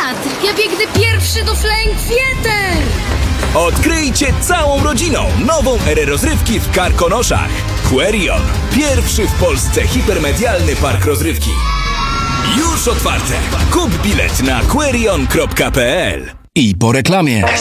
wiatr! Ja biegnę pierwszy do Flying Theater! Odkryjcie całą rodziną nową erę rozrywki w Karkonoszach. Querion. Pierwszy w Polsce hipermedialny park rozrywki. Już otwarte. Kup bilet na querion.pl. I po reklamie.